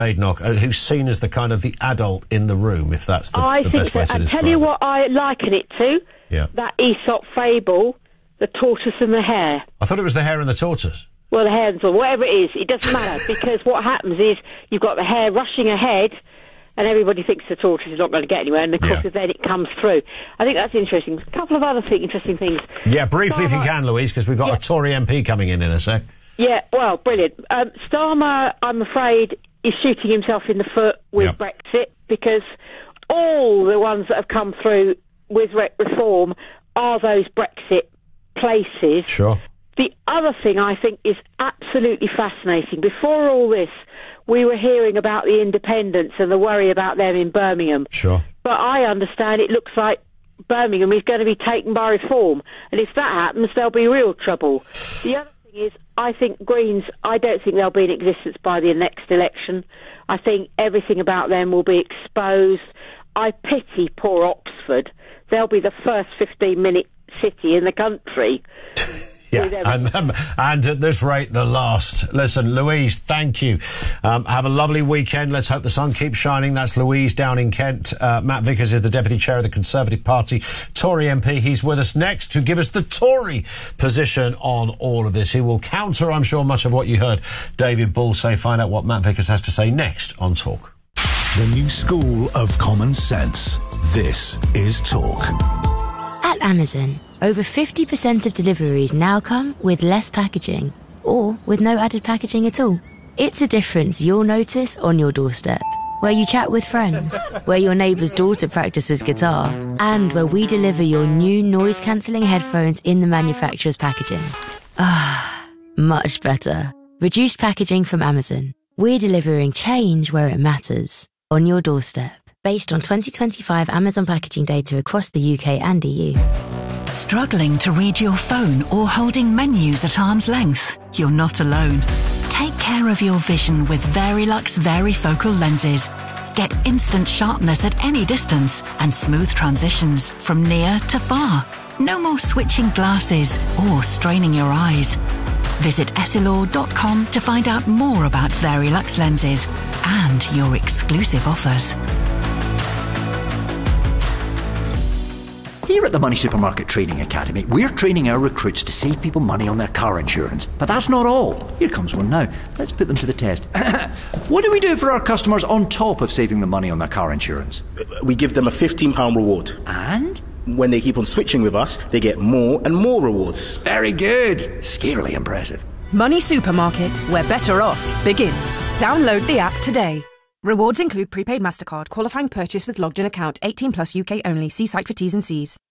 Badenoch, who's seen as the kind of the adult in the room, if that's the best way to describe it. I tell you what I liken it to. Yeah. That Aesop fable, the tortoise and the hare. I thought it was the hare and the tortoise. Well, the hare and the tortoise, whatever it is, it doesn't matter, because what happens is you've got the hare rushing ahead, and everybody thinks the tortoise is not going to get anywhere, and of course then it comes through. I think that's interesting. A couple of other interesting things. Yeah, briefly if you can, Louise, because we've got a Tory MP coming in a sec. Yeah, well, brilliant. Starmer, I'm afraid, is shooting himself in the foot with Brexit, because all the ones that have come through with reform are those Brexit places. Sure. The other thing I think is absolutely fascinating, before all this, we were hearing about the independents and the worry about them in Birmingham. Sure. But I understand it looks like Birmingham is going to be taken by reform, and if that happens, there'll be real trouble. The other thing is, I think Greens, I don't think they'll be in existence by the next election. I think everything about them will be exposed. I pity poor Oxford. They'll be the first 15-minute city in the country. And at this rate, the last. Listen, Louise, thank you. Have a lovely weekend. Let's hope the sun keeps shining. That's Louise down in Kent. Matt Vickers is the Deputy Chair of the Conservative Party, Tory MP. He's with us next to give us the Tory position on all of this. He will counter, I'm sure, much of what you heard David Bull say. Find out what Matt Vickers has to say next on Talk. The new school of common sense. This is Talk. At Amazon, over 50% of deliveries now come with less packaging, or with no added packaging at all. It's a difference you'll notice on your doorstep, where you chat with friends, where your neighbour's daughter practices guitar, and where we deliver your new noise-cancelling headphones in the manufacturer's packaging. Ah, much better. Reduced packaging from Amazon. We're delivering change where it matters, on your doorstep. Based on 2025 Amazon packaging data across the UK and EU. Struggling to read your phone or holding menus at arm's length? You're not alone. Take care of your vision with Verilux Varifocal lenses. Get instant sharpness at any distance and smooth transitions from near to far. No more switching glasses or straining your eyes. Visit essilor.com to find out more about Verilux lenses and your exclusive offers. Here at the Money Supermarket Training Academy, we're training our recruits to save people money on their car insurance. But that's not all. Here comes one now. Let's put them to the test. What do we do for our customers on top of saving them money on their car insurance? We give them a £15 reward. And? When they keep on switching with us, they get more and more rewards. Very good. Scarily impressive. Money Supermarket, where better off begins. Download the app today. Rewards include prepaid MasterCard, qualifying purchase with logged-in account, 18 plus UK only. See site for T's and C's.